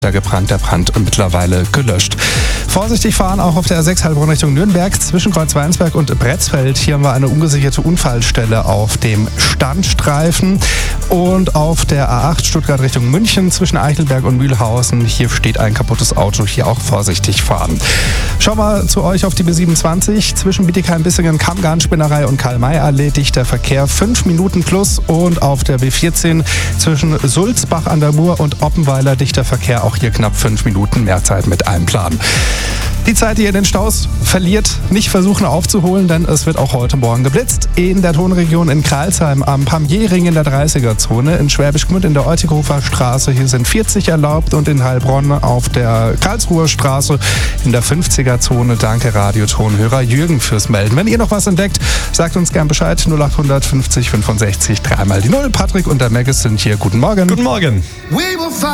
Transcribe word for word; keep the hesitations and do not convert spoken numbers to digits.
gebrannt, der Brand mittlerweile gelöscht. Vorsichtig fahren auch auf der A sechs Heilbronn Richtung Nürnberg zwischen Kreuzweinsberg und Bretzfeld. Hier haben wir eine ungesicherte Unfallstelle auf dem Standstreifen. Und auf der A acht Stuttgart Richtung München zwischen Eichelberg und Mühlhausen. Hier steht ein kaputtes Auto, hier auch vorsichtig fahren. Schauen wir zu euch auf die B siebenundzwanzig. Zwischen Bietigheim-Bissingen, Kammgarnspinnerei und Karl-May-Allee dichter Verkehr fünf Minuten plus. Und auf der B vierzehn zwischen Sulzbach an der Mur und Oppenweiler dichter Verkehr auch hier knapp fünf Minuten mehr Zeit mit einem Plan. Die Zeit, die ihr in den Staus verliert, nicht versuchen aufzuholen, denn es wird auch heute Morgen geblitzt. In der Tonregion in Kralsheim, am Pamiers-Ring in der dreißiger-Zone, in Schwäbisch Gmünd in der Eutighofer Straße, hier sind vierzig erlaubt und in Heilbronn auf der Karlsruher Straße in der fünfziger-Zone. Danke Radiotonhörer Jürgen fürs Melden. Wenn ihr noch was entdeckt, sagt uns gern Bescheid. null achthundert fünfzig fünfundsechzig dreimal die Null. Patrick und der Megas sind hier. Guten Morgen. Guten Morgen.